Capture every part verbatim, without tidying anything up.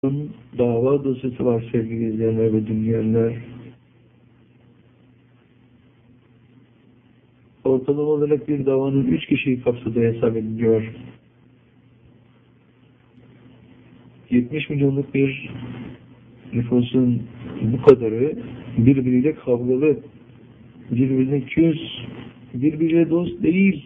Dava dosyası var sevgili izleyenler ve dinleyenler. Ortalama olarak bir davanın üç kişiyi kapsadığı hesap ediliyor. yetmiş milyonluk bir nüfusun bu kadarı birbiriyle kavgalı, birbirine küs, birbiriyle dost değil.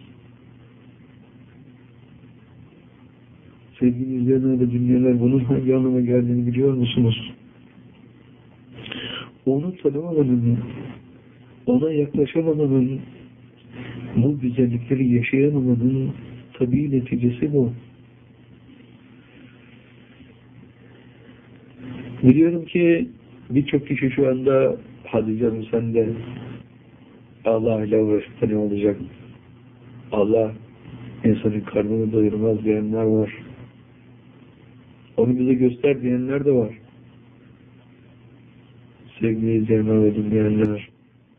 Sevgili izleyenler ve dinleyenler, bunun hangi anlama geldiğini biliyor musunuz? Onu tanımamanın, ona yaklaşamamanın, bu güzellikleri yaşayamamanın tabii neticesi bu. Biliyorum ki birçok kişi şu anda hadi canım sen de Allah ile uğraşıp ne olacak? Allah insanın karnını doyurmaz diyenler var. Onu bize göster diyenler de var. Sevgili izleyenler ve dinleyenler.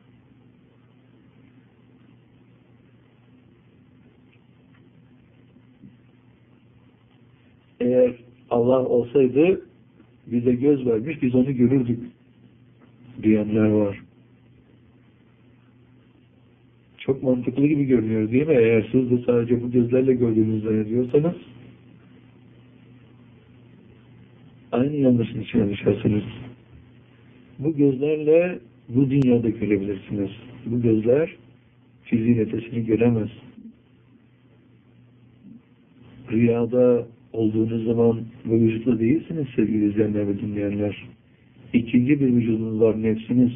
Eğer Allah olsaydı bize göz vermiş, biz onu görürdük diyenler var. Çok mantıklı gibi görünüyor değil mi? Eğer siz de sadece bu gözlerle gördüğünüzü zannediyorsanız aynı yanlışın içine düşersiniz. Bu gözlerle bu dünyada görebilirsiniz. Bu gözler fiziğin ötesini göremez. Rüyada olduğunuz zaman bu vücutla değilsiniz sevgili izleyenler ve dinleyenler. İkinci bir vücudunuz var, nefsiniz.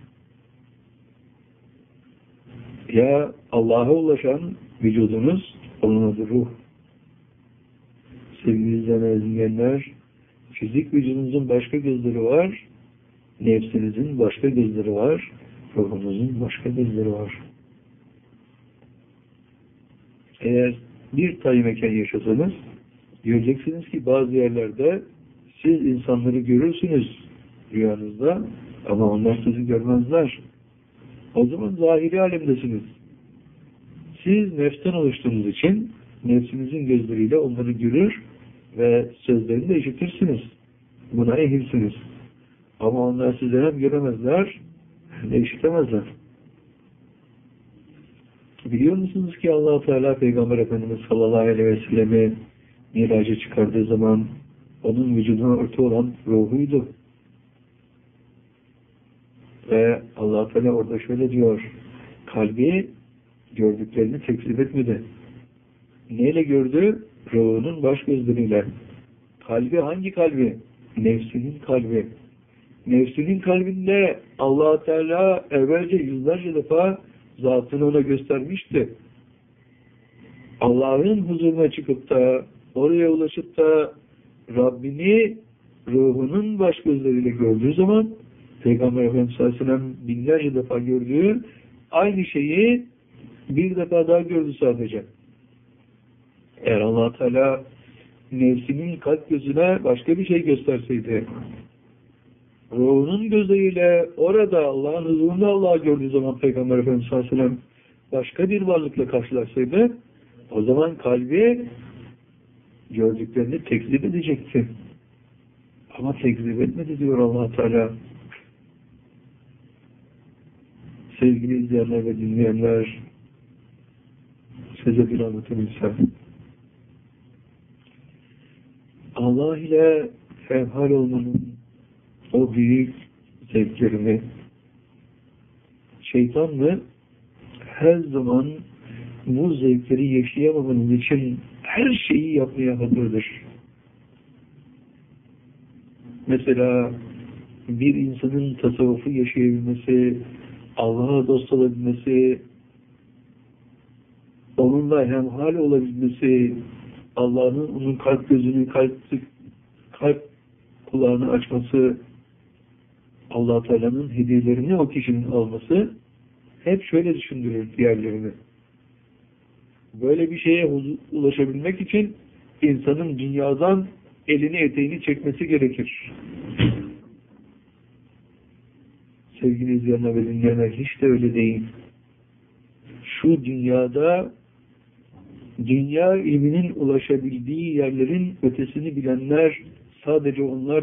Ya Allah'a ulaşan vücudunuz, onun adı ruh. Sevgili izleyenler ve dinleyenler, fizik vücudunuzun başka gözleri var, nefsinizin başka gözleri var, ruhunuzun başka gözleri var. Eğer bir tay mekan yaşasanız, göreceksiniz ki bazı yerlerde siz insanları görürsünüz rüyanızda ama onlar sizi görmezler. O zaman zahiri alemdesiniz. Siz nefsten oluştuğunuz için nefsinizin gözleriyle onları görür ve sözlerini de işitirsiniz. Buna ehilsiniz. Ama onlar sizleri hem göremezler hem de işitemezler. Biliyor musunuz ki Allah-u Teala Peygamber Efendimiz sallallahu aleyhi ve sellem'i Miraç'a çıkardığı zaman onun vücuduna örtü olan ruhuydu. Ve Allah-u Teala orada şöyle diyor, kalbi gördüklerini tekzip etmedi. Neyle gördü? Ruhunun baş gözleriyle. Kalbi hangi kalbi? Nefsinin kalbi. Nefsinin kalbinde Allah-u Teala evvelce yüzlerce defa zatını ona göstermişti. Allah'ın huzuruna çıkıp da oraya ulaşıp da Rabbini ruhunun baş gözleriyle gördüğü zaman Peygamber Efendimiz sallallahu aleyhi ve sellem binlerce defa gördüğü aynı şeyi bir defa daha gördü sadece. Eğer Allah Teala nefsinin kalp gözüne başka bir şey gösterseydi, ruhunun gözüyle orada Allah'ın huzurunda Allah'ı gördüğü zaman Peygamber Efendimiz sallallahu aleyhi ve sellem başka bir varlıkla karşılaşsaydı, o zaman kalbi gördüklerini tekzip edecekti. Ama tekzip etmedi diyor Allah Teala. Sevgili izleyenler ve dinleyenler, size bir anlatabilsem. Allah ile hemhal olmanın o büyük zevklerini şeytanla her zaman bu zevkleri yaşayamamanız için her şeyi yapmaya hazırdır. Mesela bir insanın tasavvufu yaşayabilmesi, Allah'a dost olabilmesi, onunla hemhal olabilmesi, Allah'ın onun kalp gözünü, kalp, kalp kulağını açması, Allah Teala'nın hediyelerini o kişinin alması hep şöyle düşündürür diğerlerini. Böyle bir şeye ulaşabilmek için insanın dünyadan elini eteğini çekmesi gerekir. Sevgili izleyenler ve dinleyenler, hiç de öyle değil. Şu dünyada dünya ilminin ulaşabildiği yerlerin ötesini bilenler sadece onlar